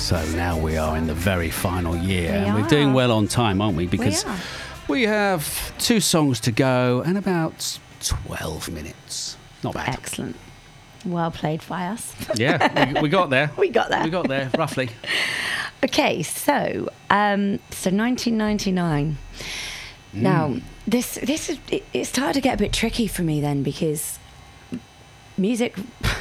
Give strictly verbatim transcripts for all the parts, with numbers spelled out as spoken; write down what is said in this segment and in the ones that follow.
So now we are in the very final year, We and are. we're doing well on time, aren't we? Because we, are. we have two songs to go and about twelve minutes. Not bad. Excellent. Well played by us. Yeah, we, we got there. We got there. We got there, roughly. Okay, so um, so nineteen ninety-nine. Mm. Now this this is it, it started to get a bit tricky for me then, because music,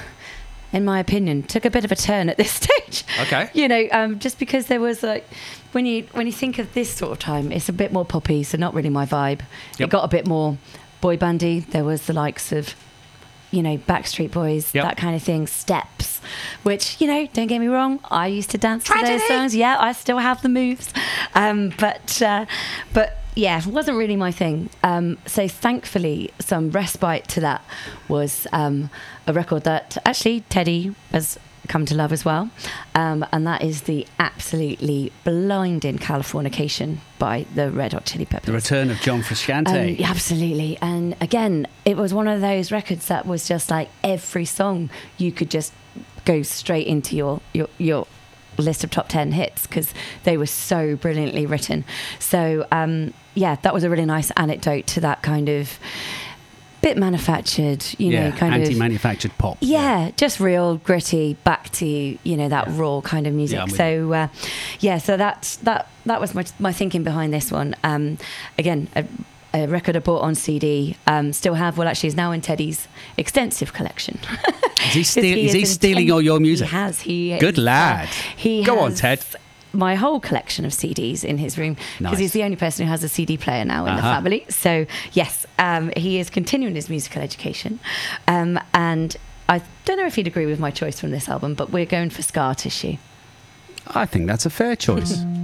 in my opinion, took a bit of a turn at this stage. Okay. You know, um, just because there was like, when you when you think of this sort of time, it's a bit more poppy, so not really my vibe. Yep. It got a bit more boy bandy. There was the likes of, you know, Backstreet Boys, Yep. that kind of thing, Steps, which, you know, don't get me wrong, I used to dance to Tragedy. those songs. Yeah, I still have the moves. Um, but, uh, but yeah, it wasn't really my thing. Um, so thankfully, some respite to that was um, a record that actually Teddy has come to love as well. Um, and that is the absolutely blinding Californication by the Red Hot Chili Peppers. The return of John Frusciante. Um, yeah, absolutely. And again, it was one of those records that was just like every song you could just go straight into your your, your list of top ten hits, because they were so brilliantly written. So um, yeah, that was a really nice anecdote to that kind of bit manufactured, you yeah, know, kind of anti-manufactured pop. yeah, just real gritty, back to, you know, that Yeah. raw kind of music. Yeah, I'm with so uh, yeah, so that that that was my my thinking behind this one. Um, again, a, a record I bought on C D. Um, still have. Well, actually, is now in Teddy's extensive collection. Is he, steal, is he is stealing inten- all your music? He has. He Good is, uh, lad. he Go on, has Ted. My whole collection of C Ds in his room, because Nice. he's the only person who has a C D player now in the Uh-huh. family. So yes, um, he is continuing his musical education, um, and I don't know if he'd agree with my choice from this album, but we're going for Scar Tissue. I think that's a fair choice.